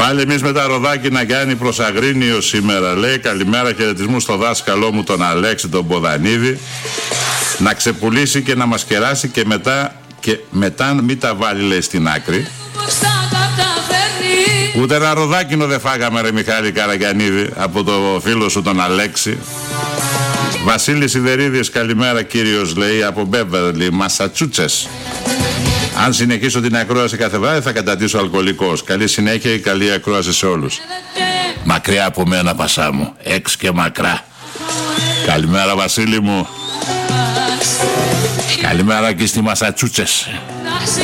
Πάλι εμείς με τα ροδάκινα Γιάννη προς Αγρίνιο σήμερα. Λέει καλημέρα, χαιρετισμού στο δάσκαλό μου τον Αλέξη τον Ποδανίδη. Να ξεπουλήσει και να μας κεράσει και μετά μην τα βάλει, λέει, στην άκρη. Ούτε ένα ροδάκινο δεν φάγαμε, ρε Μιχάλη Καραγιαννίδη, από το φίλο σου τον Αλέξη. Βασίλης Σιδερίδης, καλημέρα κύριος, λέει, από Μπέβερλι, Μασατσούτσες. Αν συνεχίσω την ακρόαση κάθε βράδυ θα καταντήσω αλκοολικός. Καλή συνέχεια και καλή ακρόαση σε όλους. Μακριά από μένα, πασά μου, έξ και μακρά. Καλημέρα Βασίλη μου. Καλημέρα και στη Μασατσούτσες.